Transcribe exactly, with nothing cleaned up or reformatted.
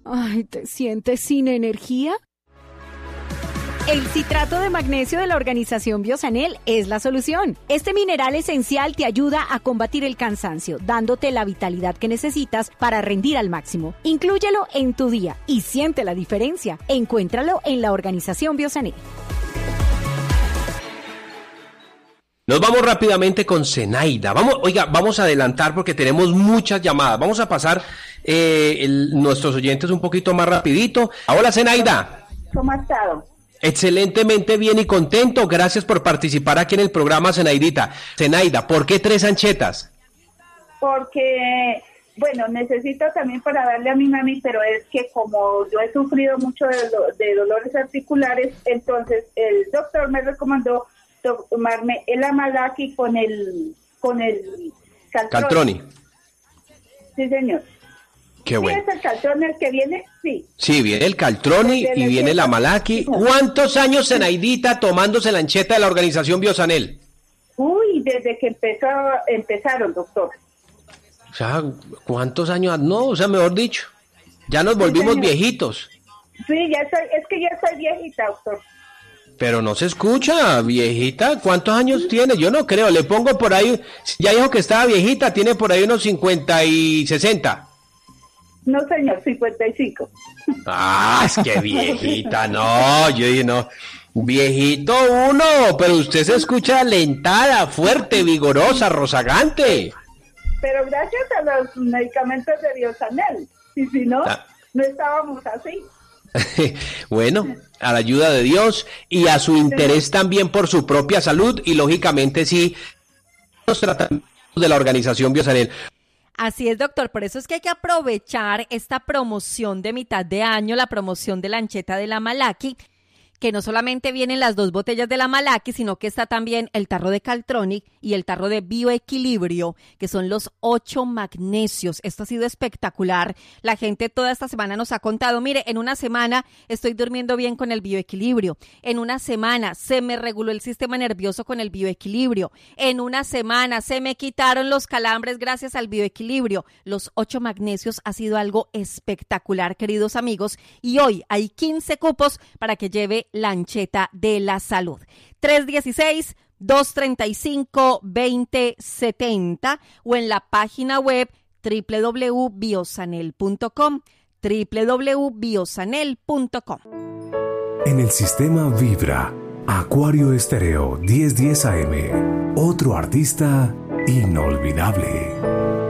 Ay, ¿te sientes sin energía? El citrato de magnesio de la organización Biosanel es la solución. Este mineral esencial te ayuda a combatir el cansancio, dándote la vitalidad que necesitas para rendir al máximo. Inclúyelo en tu día y siente la diferencia. Encuéntralo en la organización Biosanel. Nos vamos rápidamente con Zenaida. Vamos, oiga, vamos a adelantar porque tenemos muchas llamadas. Vamos a pasar eh, el, nuestros oyentes un poquito más rapidito. Hola, Zenaida. ¿Cómo ha estado? Excelentemente bien y contento. Gracias por participar aquí en el programa, Zenaidita. Zenaida, ¿por qué tres anchetas? Porque, bueno, necesito también para darle a mi mami, pero es que como yo he sufrido mucho de, do- de dolores articulares, entonces el doctor me recomendó tomarme el Amalaki con el con el Caltroni. Caltroni. Sí, señor. Qué bueno. ¿Sí es el Caltroni el que viene? Sí. Sí, viene el Caltroni y viene el Amalaki. ¿Cuántos años, Zenaidita, tomándose la ancheta de la organización Biosanel? Uy, desde que empezó empezaron, doctor. O sea, ¿cuántos años? No, o sea, mejor dicho, ya nos volvimos señor. viejitos. Sí, ya soy, es que ya soy viejita, doctor. Pero no se escucha, viejita. ¿Cuántos años tiene? Yo no creo. Le pongo por ahí, ya dijo que estaba viejita, tiene por ahí unos cincuenta y sesenta. No, señor, cincuenta y cinco. Ah, es que viejita, no, yo dije, no. Viejito uno, pero usted se escucha alentada, fuerte, vigorosa, rozagante. Pero gracias a los medicamentos de Biosanel. Y si no, Ah. no estábamos así. Bueno, a la ayuda de Dios y a su interés también por su propia salud y lógicamente sí, los tratamientos de la organización Biosanel. Así es, doctor. Por eso es que hay que aprovechar esta promoción de mitad de año, la promoción de la ancheta de la Amalaki, que no solamente vienen las dos botellas de la Amalaki, sino que está también el tarro de Caltronic y el tarro de Bioequilibrio, que son los ocho magnesios. Esto ha sido espectacular. La gente toda esta semana nos ha contado, mire, en una semana estoy durmiendo bien con el Bioequilibrio. En una semana se me reguló el sistema nervioso con el Bioequilibrio. En una semana se me quitaron los calambres gracias al Bioequilibrio. Los ocho magnesios ha sido algo espectacular, queridos amigos. Y hoy hay quince cupos para que lleve la ancheta de la salud. tres uno seis, dos tres cinco, dos cero siete cero o en la página web doble u doble u doble u punto biosanel punto com, doble u doble u doble u punto biosanel punto com. En el sistema Vibra, Acuario Estéreo diez diez A M, otro artista inolvidable.